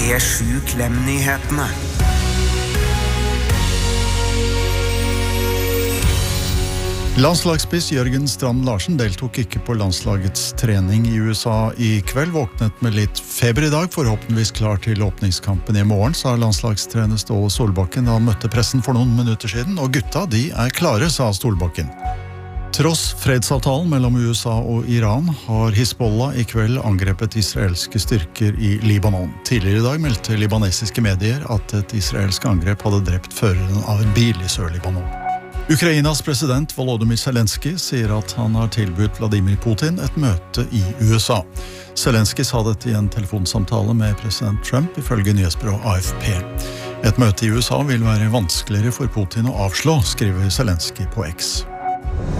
P7 Klem-nyhetene. Landslagsspiss Jørgen Strand Larsen deltok ikke på landslagets trening i USA i kveld. Våknet med litt feber i dag, forhåpentligvis klar til åpningskampen i morgen, sa landslagstrener Ståle Solbakken da han møtte pressen for noen minutter siden. Og gutta, de er klare, sa Solbakken. Tross fredsavtalen mellom USA og Iran har Hizbollah i kveld angrepet israelske styrker i Libanon. Tidligere i dag meldte libanesiske medier at et israelsk angrep hadde drept føreren av en bil i Sør-Libanon. Ukrainas president Volodymyr Zelensky sier at han har tilbudt Vladimir Putin et møte i USA. Zelensky sa dette i en telefonsamtale med president Trump, ifølge nyhetsbyrået AFP. Et møte i USA vil være vanskeligere for Putin å avslå, skriver Zelensky på X.